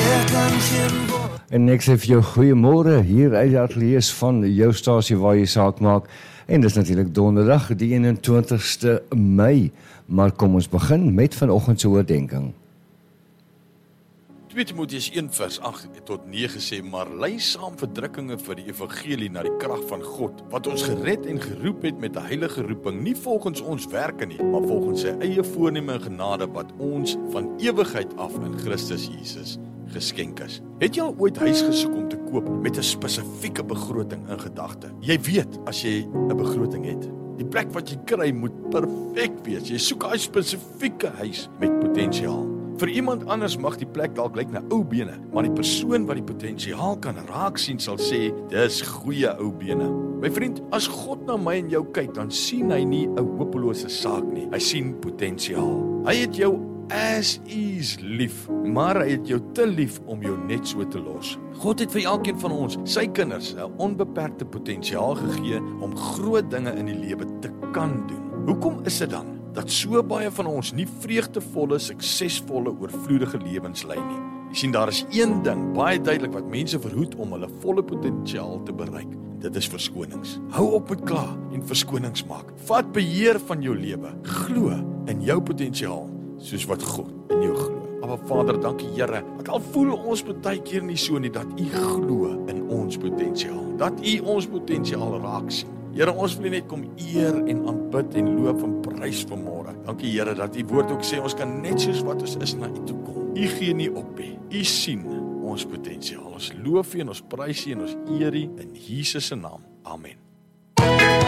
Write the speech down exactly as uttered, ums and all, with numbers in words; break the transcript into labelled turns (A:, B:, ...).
A: En ek sê vir jou goeiemôre hier uit die ateljee van jou stasie waar jy saak maak. En dis natuurlik donderdag die eenentwintigste Mei. Maar kom ons begin met vanoggend se oordeenking.
B: twee Timoteus een vers agt tot nege sê, maar lei saam verdrukkinge vir die evangelie na die krag van God, wat ons gered en geroep het met 'n heilige roeping, nie volgens ons werke nie, maar volgens sy eie voorneme en genade wat ons van ewigheid af in Christus Jesus geskenk is. Het jy al ooit huis gesoek om te koop met 'n spesifieke begroting in gedagte? Jy weet as jy 'n begroting het, die plek wat jy kry moet perfek wees. Jy soek 'n spesifieke huis met potensiaal. Vir iemand anders mag die plek dalk lyk na ou bene, maar die persoon wat die potensiaal kan raak sien sal sê, dis goeie ou bene. My vriend, as God na my en jou kyk, dan sien hy nie 'n hopelose saak nie. Hy sien potensiaal. Hy het jou as is lief, maar hy het jou te lief om jou net so te los. God het vir elkeen van ons, sy kinders, 'n onbeperkte potensiaal gegee om groot dinge in die lewe te kan doen. Hoekom is dit dan dat so baie van ons nie vreugdevolle, suksesvolle, oorvloedige lewens lei nie? Jy sien, daar is een ding baie duidelik wat mense verhoed om hulle volle potensiaal te bereik. Dit is verskonings. Hou op met kla en verskonings maak. Vat beheer van jou lewe. Glo in jou potensiaal, soos wat God in jou glo. Maar Vader, dankie Here, dat al voel ons baie keer nie so nie, dat U glo in ons potensiaal, dat U ons potensiaal raak sien. Here, ons wil net kom eer en aanbid en loof en prys vanmôre. Dankie Here dat U woord ook sê ons kan net soos wat ons is na U toe kom. U gee nie op nie. U sien ons potensiaal. Ons loof U en ons prys U en ons eer U in Jesus se naam. Amen.